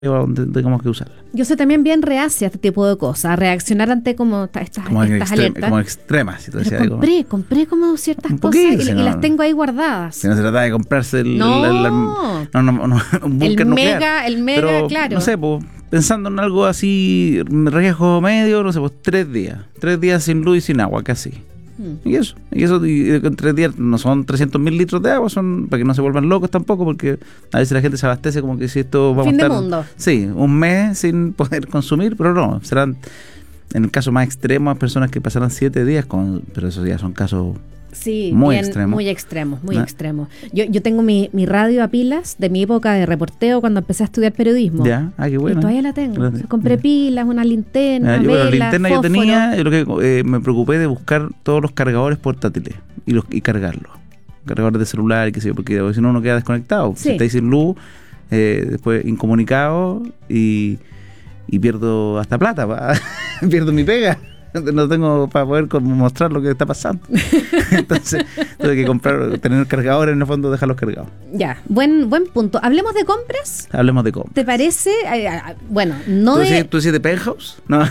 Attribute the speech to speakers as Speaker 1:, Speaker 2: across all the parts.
Speaker 1: donde tengamos que usarla.
Speaker 2: Yo soy también bien reacia a este tipo de cosas, a reaccionar ante como estas alertas.
Speaker 1: Como extremas. Si
Speaker 2: pero compré como ciertas cosas y las tengo ahí guardadas.
Speaker 1: Si no se trata de comprarse un búnker nuclear.
Speaker 2: El mega,
Speaker 1: pero,
Speaker 2: claro.
Speaker 1: No sé, pues, pensando en algo así, riesgo medio, no sé, pues 3 días. 3 días sin luz y sin agua, casi. Y en 3 días no son 300.000 litros de agua, son para que no se vuelvan locos tampoco, porque a veces la gente se abastece como que si esto vamos a estar...
Speaker 2: Fin de mundo.
Speaker 1: Sí, un mes sin poder consumir, pero no, serán, en el caso más extremo, personas que pasarán 7 días, pero esos ya son casos...
Speaker 2: Sí,
Speaker 1: muy
Speaker 2: bien,
Speaker 1: extremos.
Speaker 2: Muy extremos. Yo tengo mi radio a pilas de mi época de reporteo cuando empecé a estudiar periodismo.
Speaker 1: Ya, qué bueno.
Speaker 2: Y todavía la tengo. Compré pilas, una linterna,
Speaker 1: la linterna
Speaker 2: fósforo.
Speaker 1: Yo tenía, me preocupé de buscar todos los cargadores portátiles y cargarlos. Cargadores de celular y qué sé yo, porque si no uno queda desconectado.
Speaker 2: Sí.
Speaker 1: Si estáis sin luz, después incomunicado y pierdo hasta plata, pierdo mi pega. No tengo para poder mostrar lo que está pasando. Entonces tuve que tener cargadores, en el fondo dejarlos cargados.
Speaker 2: Ya, buen punto. ¿Hablemos de compras?
Speaker 1: Hablemos de compras.
Speaker 2: ¿Te parece? Bueno, no
Speaker 1: ¿Tú decís de Penthouse? No.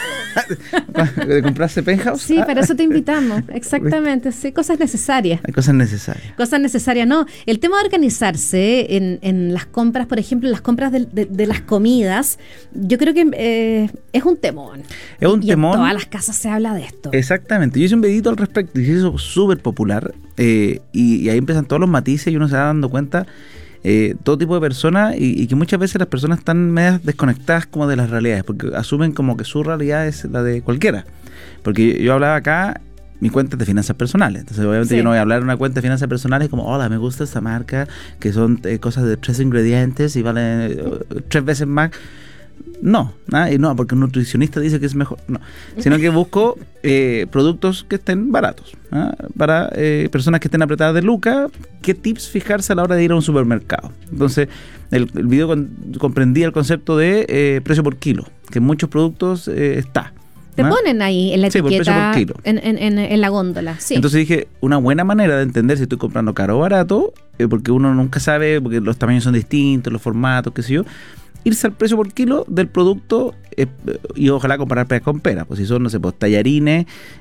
Speaker 1: ¿De comprarse Penthouse?
Speaker 2: Sí, para eso te invitamos. Exactamente, sí, cosas necesarias.
Speaker 1: Hay cosas necesarias.
Speaker 2: Cosas necesarias, no. El tema de organizarse en las compras, por ejemplo, en las compras de las comidas, yo creo que es un temón.
Speaker 1: Es un temón.
Speaker 2: En todas las casas se habla de esto.
Speaker 1: Exactamente. Yo hice un videito al respecto y se hizo súper popular. Y ahí empiezan todos los matices y uno se va dando cuenta todo tipo de personas y que muchas veces las personas están medias desconectadas como de las realidades, porque asumen como que su realidad es la de cualquiera. Porque yo hablaba acá, mi cuenta es de finanzas personales, entonces obviamente yo no voy a hablar de una cuenta de finanzas personales como, hola, me gusta esta marca, que son cosas de 3 ingredientes y valen 3 veces más. No, y no, porque un nutricionista dice que es mejor, no, sino que busco productos que estén baratos, para personas que estén apretadas de lucas. ¿Qué tips fijarse a la hora de ir a un supermercado? Entonces, el video comprendía el concepto de precio por kilo, que en muchos productos está.
Speaker 2: Te ponen ahí en la etiqueta,
Speaker 1: por kilo.
Speaker 2: En la góndola. Sí.
Speaker 1: Entonces dije, una buena manera de entender si estoy comprando caro o barato, porque uno nunca sabe, porque los tamaños son distintos, los formatos, qué sé yo, irse al precio por kilo del producto y ojalá comparar peras con peras. Pues si son, no sé, pues tallarines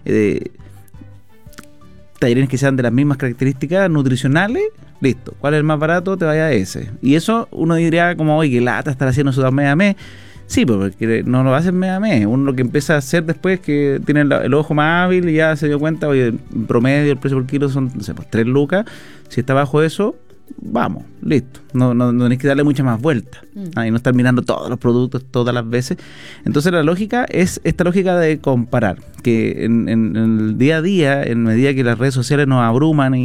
Speaker 1: que sean de las mismas características nutricionales, listo. ¿Cuál es el más barato? Te vaya a ese. Y eso uno diría como, oye, qué lata estar haciendo eso mes a mes. Sí, porque no lo hacen mes a mes. Uno lo que empieza a hacer después es que tiene el ojo más hábil y ya se dio cuenta, oye, en promedio el precio por kilo son, no sé, pues 3 lucas. Si está bajo eso, vamos, listo. No tenés que darle mucha más vuelta. Y no estar mirando todos los productos todas las veces. Entonces la lógica es esta lógica de comparar, que en el día a día, en medida que las redes sociales nos abruman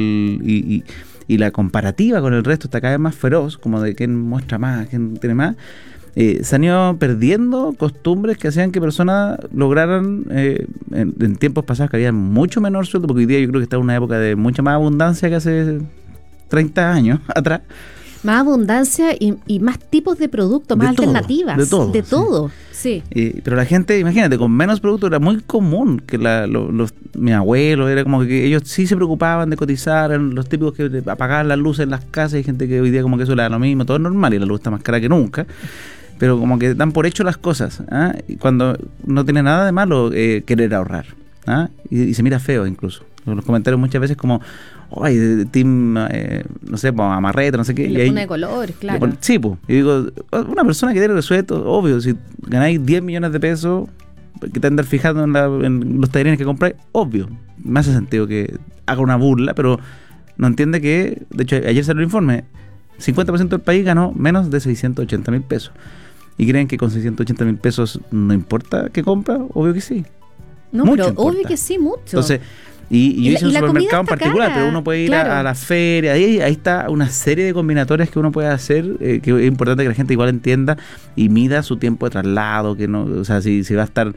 Speaker 1: y la comparativa con el resto está cada vez más feroz, como de quién muestra más, quién tiene más, se han ido perdiendo costumbres que hacían que personas lograran en tiempos pasados que había mucho menor sueldo, porque hoy día yo creo que está en una época de mucha más abundancia que hace 30 años atrás.
Speaker 2: Más abundancia y más tipos de productos, más alternativas. De todo. Sí.
Speaker 1: Pero la gente, imagínate, con menos productos era muy común que mi abuelo, era como que ellos sí se preocupaban de cotizar, eran los típicos que apagaban las luces en las casas. Hay gente que hoy día como que eso le da lo mismo, todo es normal y la luz está más cara que nunca. Pero como que dan por hecho las cosas, y cuando no tiene nada de malo querer ahorrar, y se mira feo incluso. Los comentarios muchas veces como, ay, team, no sé, amarrete, no sé qué.
Speaker 2: Le pone de color, claro.
Speaker 1: Sí, pues. Y digo, una persona que tiene resuelto, obvio, si ganáis 10 millones de pesos, que te andas fijando en los tallarines que compráis, obvio. Me hace sentido que haga una burla, pero no entiende que, de hecho, ayer salió el informe, 50% del país ganó menos de 680.000 pesos. ¿Y creen que con 680.000 pesos no importa que compra? Obvio que sí.
Speaker 2: No, mucho pero importa. Obvio que sí, mucho.
Speaker 1: Entonces, y yo hice un supermercado en particular, cara, pero uno puede ir a la feria, ahí está una serie de combinatorias que uno puede hacer, que es importante que la gente igual entienda y mida su tiempo de traslado, que no, o sea, si va a estar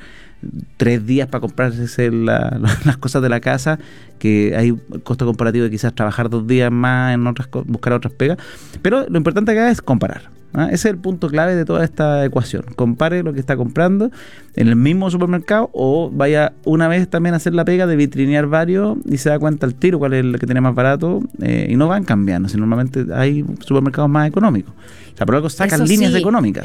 Speaker 1: 3 días para comprarse las cosas de la casa, que hay costo comparativo de quizás trabajar 2 días más en buscar otras pegas, pero lo importante acá es comparar. Ese es el punto clave de toda esta ecuación. Compare lo que está comprando en el mismo supermercado o vaya una vez también a hacer la pega de vitrinear varios y se da cuenta al tiro cuál es el que tiene más barato y no van cambiando. Si normalmente hay supermercados más económicos. O sea, por algo sacan líneas económicas.